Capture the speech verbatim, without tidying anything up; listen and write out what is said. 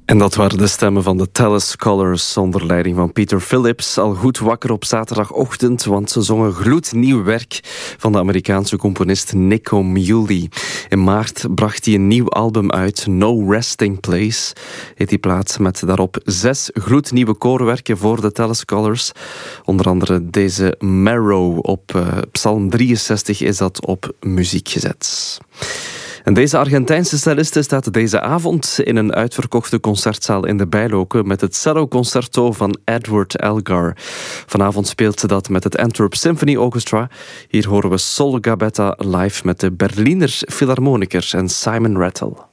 En dat waren de stemmen van de Tallis Scholars onder leiding van Peter Phillips. Al goed wakker op zaterdagochtend, want ze zongen gloednieuw werk van de Amerikaanse componist Nico Muhly. In maart bracht hij een nieuw album uit, No Resting Place. Heet die plaat met daarop zes gloednieuwe koorwerken voor de Tallis Scholars. Onder andere deze Marrow op uh, Psalm drieënzestig is dat op muziek gezet. En deze Argentijnse celliste staat deze avond in een uitverkochte concertzaal in de Bijloken met het celloconcerto van Edward Elgar. Vanavond speelt ze dat met het Antwerp Symphony Orchestra. Hier horen we Sol Gabetta live met de Berliner Philharmoniker en Simon Rattle.